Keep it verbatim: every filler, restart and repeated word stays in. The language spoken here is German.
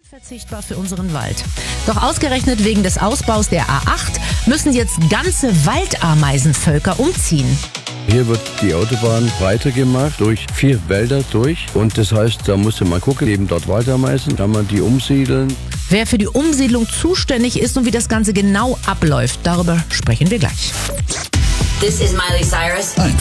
Unverzichtbar für unseren Wald. Doch ausgerechnet wegen des Ausbaus der A acht müssen jetzt ganze Waldameisenvölker umziehen. Hier wird die Autobahn breiter gemacht, durch vier Wälder durch. Und das heißt, da musste man gucken, eben dort Waldameisen, kann man die umsiedeln. Wer für die Umsiedlung zuständig ist und wie das Ganze genau abläuft, darüber sprechen wir gleich. This is Miley Cyrus.